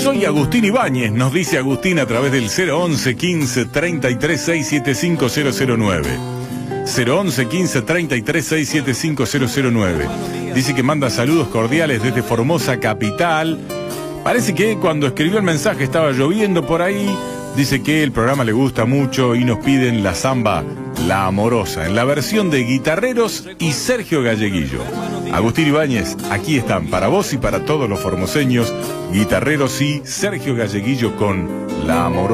Soy Agustín Ibáñez, nos dice Agustín a través del 011 15 33 675 009. 011 15 33 675 009. Dice que manda saludos cordiales desde Formosa Capital. Parece que cuando escribió el mensaje estaba lloviendo por ahí. Dice que el programa le gusta mucho y nos piden la samba La Amorosa, en la versión de Guitarreros y Sergio Galleguillo. Agustín Ibáñez, aquí están para vos y para todos los formoseños, Guitarreros y Sergio Galleguillo con La Amorosa.